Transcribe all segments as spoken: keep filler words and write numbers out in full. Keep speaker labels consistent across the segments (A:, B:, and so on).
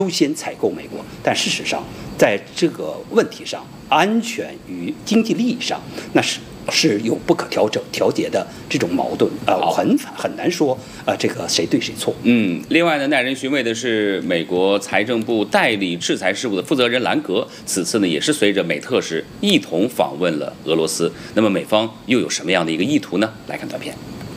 A: 优先采购美国，但事实上，在这个问题上，安全与经济利益上，那是是有不可调整调节的这种矛盾，呃，很很难说，呃，这个谁对谁错。
B: 嗯，另外呢，耐人寻味的是，美国财政部代理制裁事务的负责人兰格，此次呢也是随着美特使一同访问了俄罗斯。那么美方又有什么样的一个意图呢？来看短片。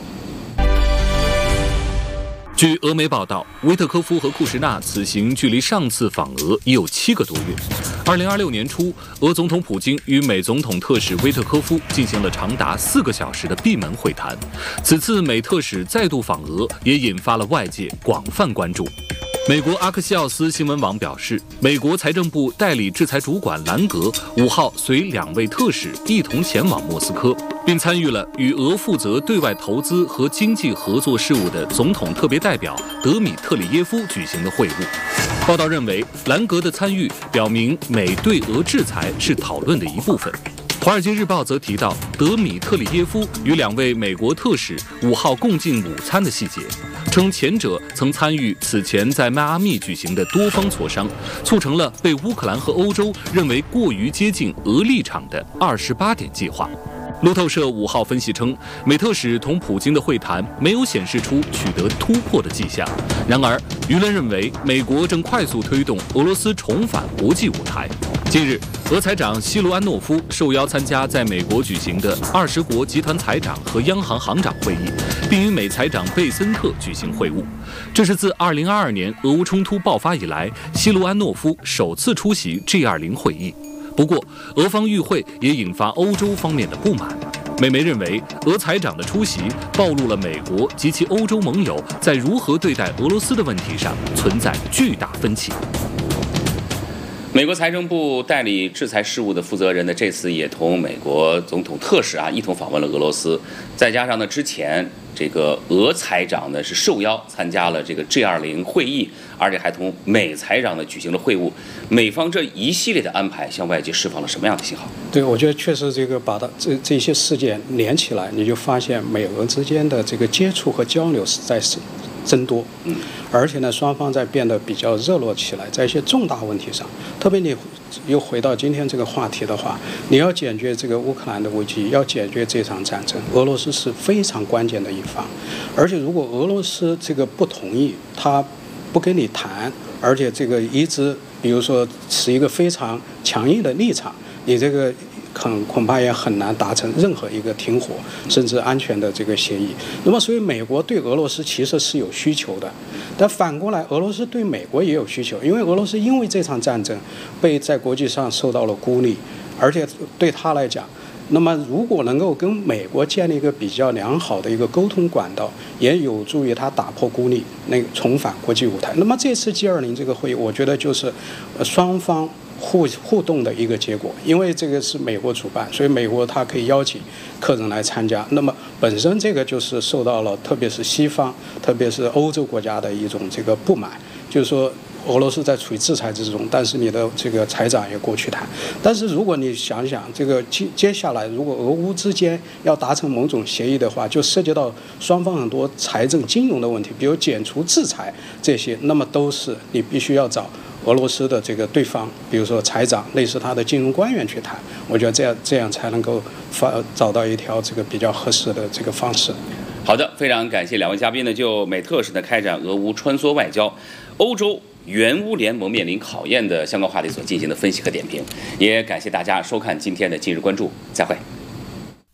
C: 据俄媒报道，维特科夫和库什纳此行距离上次访俄已有七个多月。二零二六年初，俄总统普京与美总统特使维特科夫进行了长达四个小时的闭门会谈。此次美特使再度访俄，也引发了外界广泛关注。美国阿克西奥斯新闻网表示，美国财政部代理制裁主管兰格五号随两位特使一同前往莫斯科，并参与了与俄负责对外投资和经济合作事务的总统特别代表德米特里耶夫举行的会晤。报道认为，兰格的参与表明美对俄制裁是讨论的一部分。《华尔街日报》则提到，德米特里耶夫与两位美国特使五号共进午餐的细节，称前者曾参与此前在迈阿密举行的多方磋商，促成了被乌克兰和欧洲认为过于接近俄立场的二十八点计划。路透社五号分析称，美特使同普京的会谈没有显示出取得突破的迹象。然而，舆论认为美国正快速推动俄罗斯重返国际舞台。近日，俄财长西卢安诺夫受邀参加在美国举行的二十国集团财长和央行行长会议，并与美财长贝森特举行会晤。这是自二零二二年俄乌冲突爆发以来，西卢安诺夫首次出席 G 二十 会议。不过，俄方与会也引发欧洲方面的不满。美媒认为，俄财长的出席暴露了美国及其欧洲盟友在如何对待俄罗斯的问题上存在巨大分歧。
B: 美国财政部代理制裁事务的负责人呢，这次也同美国总统特使啊一同访问了俄罗斯，再加上呢之前这个俄财长呢是受邀参加了这个 G 二十 会议，而且还同美财长呢举行了会晤。美方这一系列的安排向外界释放了什么样的信号？
D: 对，我觉得确实这个把它这这些事件连起来，你就发现美俄之间的这个接触和交流实在是增多，嗯，而且呢，双方在变得比较热络起来，在一些重大问题上，特别你又回到今天这个话题的话，你要解决这个乌克兰的危机，要解决这场战争，俄罗斯是非常关键的一方，而且如果俄罗斯这个不同意，他不跟你谈，而且这个一直比如说持一个非常强硬的立场，你这个恐恐怕也很难达成任何一个停火甚至安全的这个协议。那么，所以美国对俄罗斯其实是有需求的，但反过来，俄罗斯对美国也有需求，因为俄罗斯因为这场战争被在国际上受到了孤立，而且对他来讲，那么如果能够跟美国建立一个比较良好的一个沟通管道，也有助于他打破孤立，那个重返国际舞台。那么这次 G 二十 这个会议，我觉得就是双方互互动的一个结果，因为这个是美国主办，所以美国它可以邀请客人来参加。那么本身这个就是受到了特别是西方，特别是欧洲国家的一种这个不满，就是说俄罗斯在处于制裁之中，但是你的这个财长也过去谈。但是如果你想想，这个接接下来如果俄乌之间要达成某种协议的话，就涉及到双方很多财政金融的问题，比如减除制裁这些，那么都是你必须要找俄罗斯的这个对方，比如说财长，类似他的金融官员去谈。我觉得这样这样才能够发找到一条这个比较合适的这个方式。
B: 好的，非常感谢两位嘉宾呢，就美特使的开展俄乌穿梭外交、欧洲援乌联盟面临考验的相关话题所进行的分析和点评，也感谢大家收看今天的今日关注，再会。